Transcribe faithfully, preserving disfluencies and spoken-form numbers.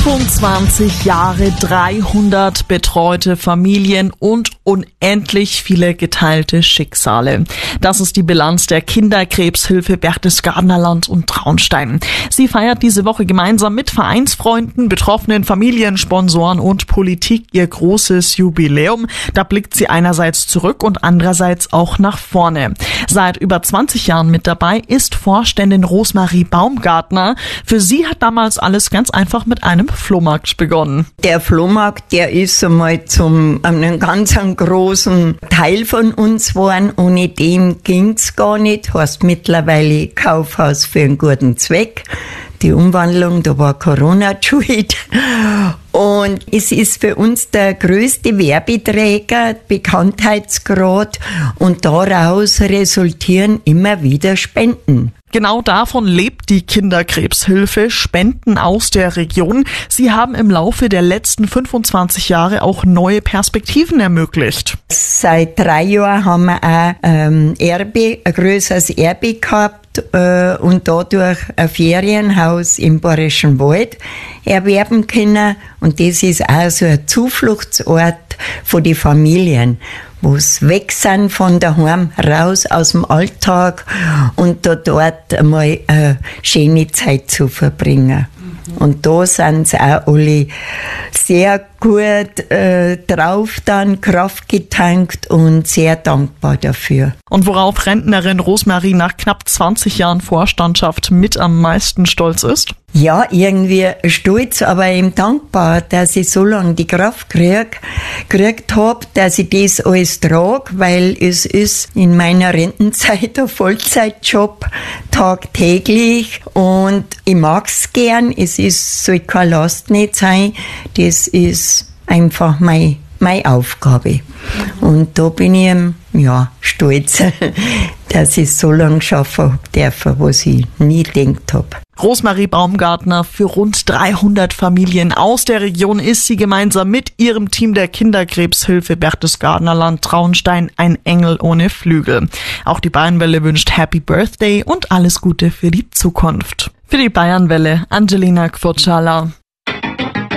fünfundzwanzig Jahre, dreihundert betreute Familien und unendlich viele geteilte Schicksale. Das ist die Bilanz der Kinderkrebshilfe Berchtesgadener Land und Traunstein. Sie feiert diese Woche gemeinsam mit Vereinsfreunden, betroffenen Familien, Sponsoren und Politik ihr großes Jubiläum. Da blickt sie einerseits zurück und andererseits auch nach vorne. Seit über zwanzig Jahren mit dabei ist Vorständin Rosmarie Baumgartner. Für sie hat damals alles ganz einfach mit einem Flohmarkt begonnen. Der Flohmarkt, der ist einmal zum einem ganz einen großen Teil von uns geworden. Ohne den ging's gar nicht. Heißt mittlerweile Kaufhaus für einen guten Zweck. Die Umwandlung, da war Corona schuld. Und es ist für uns der größte Werbeträger, Bekanntheitsgrad, und daraus resultieren immer wieder Spenden. Genau davon lebt die Kinderkrebshilfe, Spenden aus der Region. Sie haben im Laufe der letzten fünfundzwanzig Jahre auch neue Perspektiven ermöglicht. Seit drei Jahren haben wir auch ähm, Erbe, ein größeres Erbe gehabt äh, und dadurch ein Ferienhaus im Bayerischen Wald erwerben können. Und das ist auch so ein Zufluchtsort für die Familien, wo es weg sind von daheim, raus aus dem Alltag und da dort einmal eine schöne Zeit zu verbringen. Und da sind sie auch alle sehr gut äh, drauf, dann Kraft getankt und sehr dankbar dafür. Und worauf Rentnerin Rosmarie nach knapp zwanzig Jahren Vorstandschaft mit am meisten stolz ist? Ja, irgendwie stolz, aber eben dankbar, dass ich so lange die Kraft krieg, gekriegt habe, dass ich das alles trage, weil es ist in meiner Rentenzeit ein Vollzeitjob, tagtäglich, und ich mag's gern. Es ist, soll keine Last nicht sein, das ist einfach meine, meine Aufgabe. Und da bin ich, ja, stolz, dass ich so lange schaffen dürfen, was ich nie gedacht habe. Rosmarie Baumgartner, für rund dreihundert Familien aus der Region ist sie gemeinsam mit ihrem Team der Kinderkrebshilfe Berchtesgadener Land Traunstein ein Engel ohne Flügel. Auch die Bayernwelle wünscht Happy Birthday und alles Gute für die Zukunft. Für die Bayernwelle, Angelina Kvorchala.